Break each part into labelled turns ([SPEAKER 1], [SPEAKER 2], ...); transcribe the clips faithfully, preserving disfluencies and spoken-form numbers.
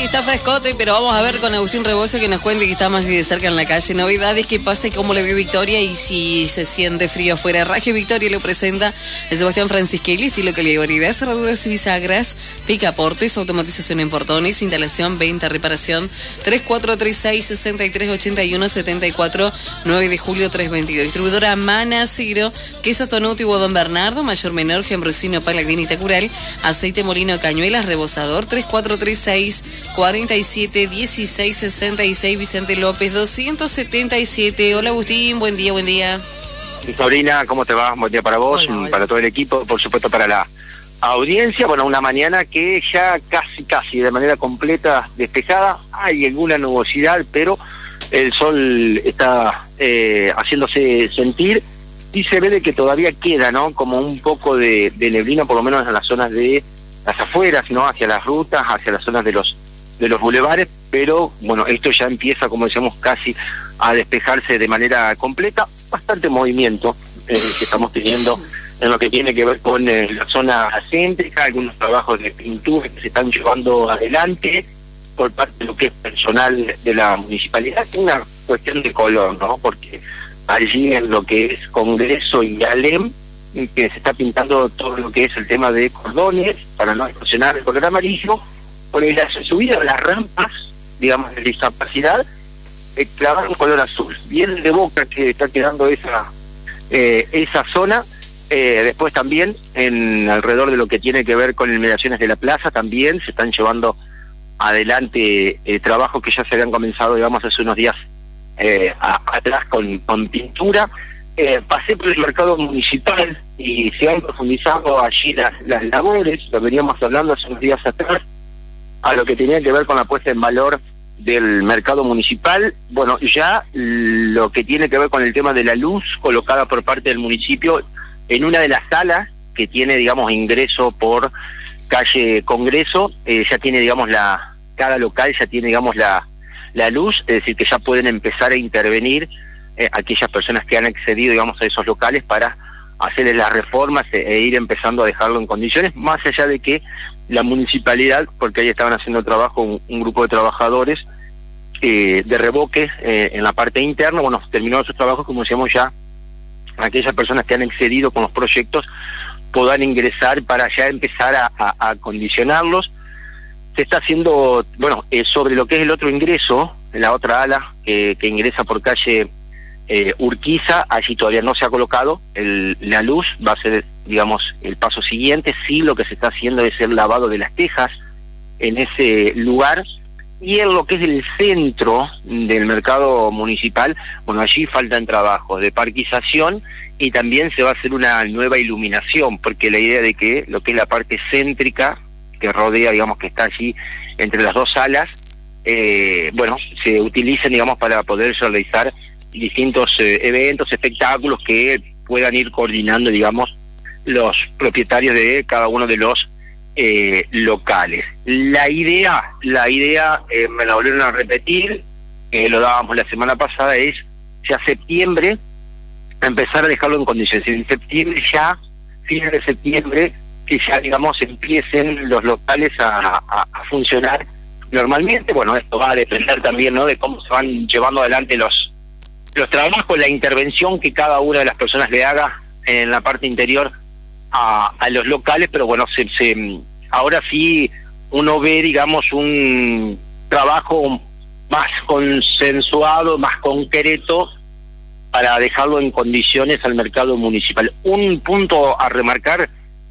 [SPEAKER 1] está frescote, pero vamos a ver con Agustín Rebozo que nos cuente que está más de cerca en la calle. Novedades, qué pasa y cómo le vio Victoria y si se siente frío afuera. Radio Victoria lo presenta el Sebastián Francisquelli, estilo calidad, cerraduras y bisagras, picaportes, automatización en portones, instalación, venta, reparación. Tres cuatro tres seis, seis tres ocho uno, siete cuatro, nueve de julio trescientos veintidós. Distribuidora Manacero, queso Tonuti, Don Bernardo, mayor menor, Gembrosino, Palagrini, Tacural, aceite molino, cañuelas, rebozador. Tres cuatro tres seis, cuarenta y siete, dieciséis, sesenta y seis, Vicente López doscientos setenta y siete. Hola Agustín, buen día, buen día.
[SPEAKER 2] Sabrina, ¿cómo te va? Buen día para vos, hola, hola. Para todo el equipo, por supuesto para la audiencia. Bueno, una mañana que ya casi, casi de manera completa despejada. Hay alguna nubosidad, pero el sol está eh, haciéndose sentir y se ve de que todavía queda, ¿no? Como un poco de, de neblina, por lo menos en las zonas de las afueras, ¿no? Hacia las rutas, hacia las zonas de los de los bulevares, pero bueno, esto ya empieza, como decíamos, casi a despejarse de manera completa. Bastante movimiento eh, que estamos teniendo en lo que tiene que ver con eh, la zona céntrica, algunos trabajos de pintura que se están llevando adelante por parte de lo que es personal de la municipalidad. Una cuestión de color, ¿no? Porque allí en lo que es Congreso y Alem, que se está pintando todo lo que es el tema de cordones, para no estacionar el color amarillo, por la subida de las rampas, digamos, de discapacidad, eh, clavar un color azul. Bien de Boca que está quedando esa eh, esa zona, eh, después también en alrededor de lo que tiene que ver con inmediaciones de la plaza, también se están llevando adelante eh, trabajos que ya se habían comenzado, digamos, hace unos días eh, a, atrás con, con pintura. Eh, pasé por el mercado municipal y se han profundizado allí las, las labores, lo veníamos hablando hace unos días atrás, a lo que tenía que ver con la puesta en valor del mercado municipal. Bueno, ya lo que tiene que ver con el tema de la luz colocada por parte del municipio en una de las salas que tiene, digamos, ingreso por calle Congreso, eh, ya tiene, digamos, la cada local ya tiene, digamos, la, la luz, es decir, que ya pueden empezar a intervenir eh, aquellas personas que han accedido, digamos, a esos locales para hacerles las reformas e, e ir empezando a dejarlo en condiciones, más allá de que la municipalidad, porque ahí estaban haciendo trabajo un, un grupo de trabajadores eh, de revoque eh, en la parte interna. Bueno, terminó sus trabajos, como decíamos, ya aquellas personas que han excedido con los proyectos puedan ingresar para ya empezar a, a, a acondicionarlos. Se está haciendo, bueno, eh, sobre lo que es el otro ingreso, la otra ala que, que ingresa por calle eh, Urquiza, allí todavía no se ha colocado el, la luz, va a ser, digamos, el paso siguiente. Sí, lo que se está haciendo es el lavado de las tejas en ese lugar. Y en lo que es el centro del mercado municipal, bueno, allí faltan trabajos de parquización y también se va a hacer una nueva iluminación, porque la idea de que lo que es la parte céntrica que rodea, digamos, que está allí entre las dos salas, eh, bueno, se utilicen, digamos, para poder realizar distintos eh, eventos, espectáculos que puedan ir coordinando, digamos, los propietarios de cada uno de los eh, locales. La idea, la idea, eh, me la volvieron a repetir, eh, lo dábamos la semana pasada, es ya septiembre, empezar a dejarlo en condiciones. En septiembre ya, fines de septiembre, que ya, digamos, empiecen los locales a, a, a funcionar normalmente. Bueno, esto va a depender también, ¿no?, de cómo se van llevando adelante los los trabajos, la intervención que cada una de las personas le haga en la parte interior a, a los locales, pero bueno, se, se, ahora sí uno ve, digamos, un trabajo más consensuado, más concreto, para dejarlo en condiciones al mercado municipal. Un punto a remarcar: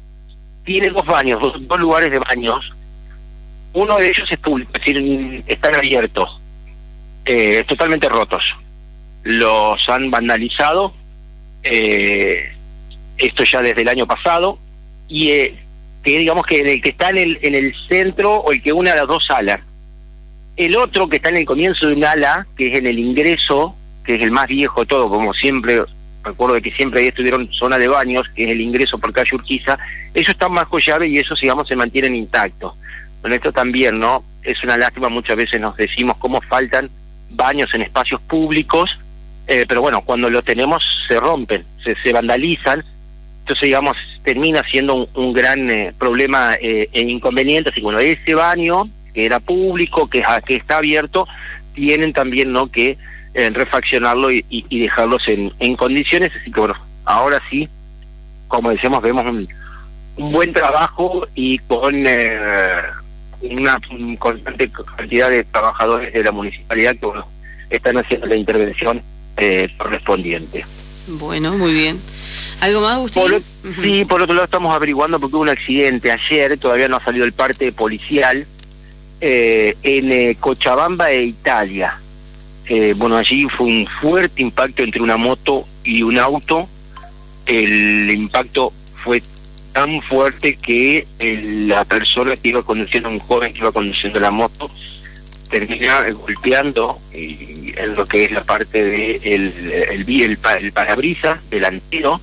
[SPEAKER 2] tiene dos baños, dos, dos lugares de baños. Uno de ellos es público, es decir, están abiertos, eh, totalmente rotos. Los han vandalizado, eh, esto ya desde el año pasado, y eh, que digamos que el que está en el, en el centro, o el que une a las dos salas. El otro que está en el comienzo de un ala, que es en el ingreso, que es el más viejo de todo, como siempre, recuerdo de que siempre ahí estuvieron zona de baños, que es el ingreso por calle Urquiza, ellos están bajo llave y esos, digamos, se mantienen intactos. Bueno, esto también, ¿no? Es una lástima, muchas veces nos decimos cómo faltan baños en espacios públicos, eh, pero bueno, cuando lo tenemos se rompen, se, se vandalizan, entonces, digamos, termina siendo un, un gran eh, problema eh, e inconveniente. Así que bueno, ese baño que era público, que, que está abierto, tienen también, ¿no?, que eh, refaccionarlo y, y, y dejarlos en, en condiciones. Así que bueno, ahora sí, como decíamos, vemos un, un buen trabajo y con eh, una constante cantidad de trabajadores de la municipalidad que bueno, están haciendo la intervención eh, correspondiente.
[SPEAKER 1] Bueno, muy bien. ¿Algo más, Agustín?
[SPEAKER 2] Por,
[SPEAKER 1] uh-huh.
[SPEAKER 2] Sí, por otro lado estamos averiguando porque hubo un accidente ayer, todavía no ha salido el parte policial, eh, en eh, Cochabamba e Italia. Eh, bueno, allí fue un fuerte impacto entre una moto y un auto. El impacto fue tan fuerte que el, la persona que iba conduciendo, un joven que iba conduciendo la moto, termina golpeando y, en lo que es la parte de el, el, el, el, el parabrisas delantero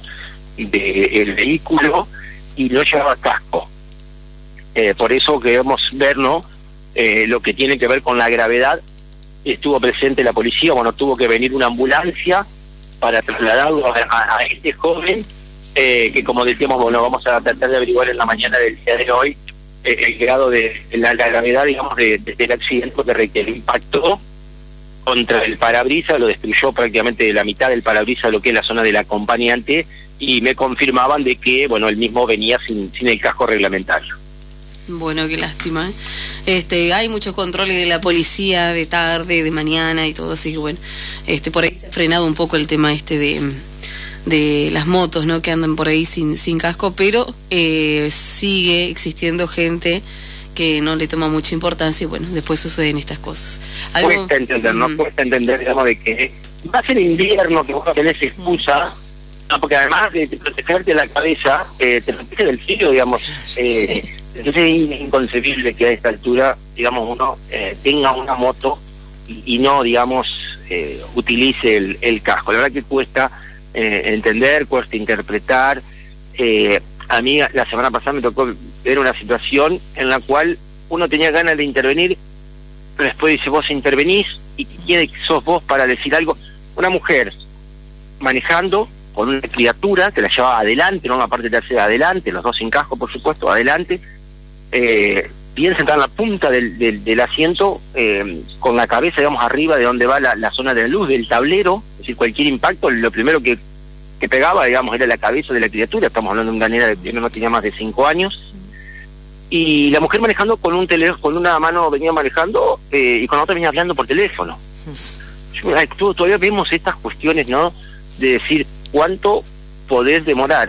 [SPEAKER 2] del vehículo y no llevaba casco. Eh, por eso queremos ver, ¿no?, eh, lo que tiene que ver con la gravedad. Estuvo presente la policía, bueno, tuvo que venir una ambulancia para trasladarlo a, a, a este joven, eh, que como decíamos, bueno, vamos a tratar de averiguar en la mañana del día de hoy eh, el grado de la, la gravedad, digamos, de, de, del accidente, que, que impactó contra el parabrisas, lo destruyó prácticamente la mitad del parabrisas, lo que es la zona del acompañante, y me confirmaban de que, bueno, él mismo venía sin, sin el casco reglamentario.
[SPEAKER 1] Bueno, qué lástima, ¿eh? Este, hay muchos controles de la policía de tarde, de mañana y todo, así que bueno, este, por ahí se ha frenado un poco el tema este de, de las motos, ¿no?, que andan por ahí sin, sin casco, pero eh, sigue existiendo gente que no le toma mucha importancia y bueno, después suceden estas cosas. ¿Algo?
[SPEAKER 2] Cuesta entender, ¿no? Mm. Cuesta entender, digamos, de que va a ser invierno, que vos tenés excusa, mm. no, porque además de protegerte la cabeza, eh, te protege del frío, digamos, eh, sí. Entonces es inconcebible que a esta altura, digamos, uno eh, tenga una moto y, y no, digamos, eh, utilice el, el casco. La verdad que cuesta eh, entender, cuesta interpretar. Eh, a mí la semana pasada me tocó ver una situación en la cual uno tenía ganas de intervenir, pero después dice, vos intervenís, y quién sos vos para decir algo. Una mujer manejando con una criatura que la llevaba adelante, no una parte tercera adelante, los dos sin casco, por supuesto, adelante, eh, bien sentada en la punta del, del, del asiento, eh, con la cabeza, digamos, arriba de donde va la, la zona de la luz, del tablero. Es decir, cualquier impacto, lo primero que, que pegaba, digamos, era la cabeza de la criatura. Estamos hablando de una nena que no tenía más de cinco años. Y la mujer manejando con un teléfono, con una mano venía manejando eh, y con la otra venía hablando por teléfono. Yo, todavía vemos estas cuestiones, ¿no?, de decir cuánto podés demorar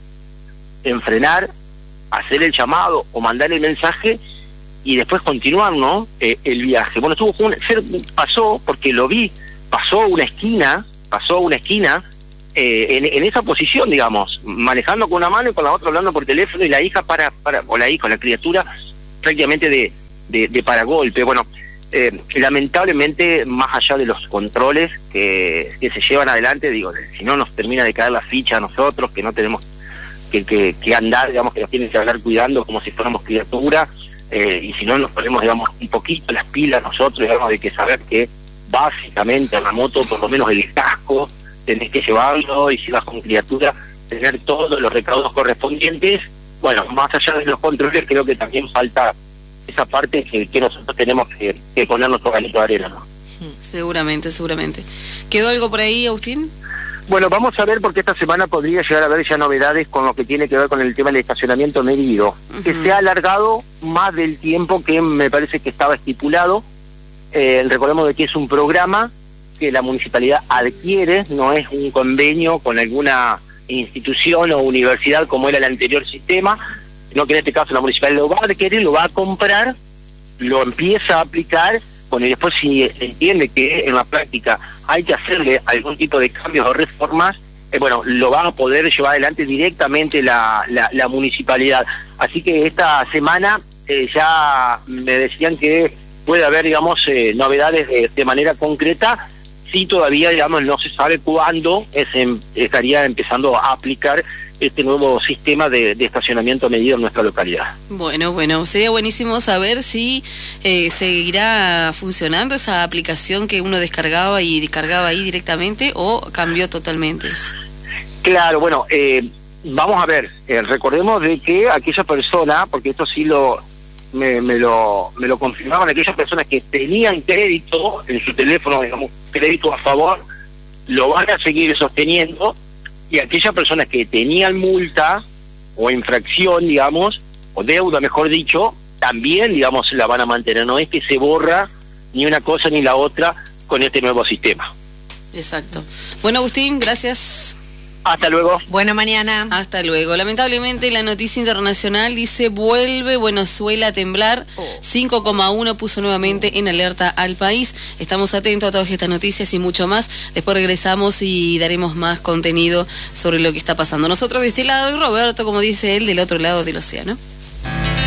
[SPEAKER 2] en frenar, hacer el llamado o mandar el mensaje y después continuar, ¿no?, eh, el viaje. Bueno, estuvo un, pasó, porque lo vi, pasó una esquina, pasó una esquina eh, en, en esa posición, digamos, manejando con una mano y con la otra hablando por teléfono, y la hija para, para o la hija, la criatura, prácticamente de, de, de paragolpe. Bueno, eh, lamentablemente, más allá de los controles que, que se llevan adelante, digo, si no nos termina de caer la ficha a nosotros, que no tenemos que, que, que andar, digamos, que nos tienen que hablar cuidando como si fuéramos criatura, eh, y si no nos ponemos, digamos, un poquito las pilas nosotros, digamos, de que saber que básicamente a la moto, por lo menos el casco, tenés que llevarlo, y si vas con criatura, tener todos los recaudos correspondientes. Bueno, más allá de los controles, creo que también falta esa parte que, que nosotros tenemos que, que poner nuestro granito de arena, ¿no?
[SPEAKER 1] Seguramente, seguramente. ¿Quedó algo por ahí, Agustín?
[SPEAKER 2] Bueno, vamos a ver, porque esta semana podría llegar a haber ya novedades con lo que tiene que ver con el tema del estacionamiento medido, uh-huh. que se ha alargado más del tiempo que me parece que estaba estipulado. Eh, recordemos de que es un programa que la municipalidad adquiere, no es un convenio con alguna institución o universidad como era el anterior sistema, sino que en este caso la municipalidad lo va a adquirir, lo va a comprar, lo empieza a aplicar. Bueno, y después si entiende que en la práctica hay que hacerle algún tipo de cambios o reformas, eh, bueno, lo va a poder llevar adelante directamente la, la, la municipalidad. Así que esta semana eh, ya me decían que puede haber, digamos, eh, novedades de, de manera concreta. Sí, todavía, digamos, no se sabe cuándo es, em, estaría empezando a aplicar este nuevo sistema de, de estacionamiento medido en nuestra localidad.
[SPEAKER 1] Bueno, bueno, sería buenísimo saber si eh, seguirá funcionando esa aplicación que uno descargaba y descargaba ahí directamente, o cambió totalmente eso.
[SPEAKER 2] Claro, bueno, eh, vamos a ver, eh, recordemos de que aquella persona, porque esto sí lo me, me lo me lo confirmaban aquellas personas que tenían crédito en su teléfono, digamos, crédito a favor, lo van a seguir sosteniendo, y aquellas personas que tenían multa o infracción, digamos, o deuda, mejor dicho, también, digamos, la van a mantener. No es que se borra ni una cosa ni la otra con este nuevo sistema.
[SPEAKER 1] Exacto. Bueno, Agustín, gracias.
[SPEAKER 2] Hasta luego.
[SPEAKER 3] Buena mañana.
[SPEAKER 1] Hasta luego. Lamentablemente la noticia internacional dice: vuelve Venezuela a temblar. Oh. cinco coma uno puso nuevamente oh. en alerta al país. Estamos atentos a todas estas noticias y mucho más. Después regresamos y daremos más contenido sobre lo que está pasando. Nosotros de este lado y Roberto, como dice él, del otro lado del océano.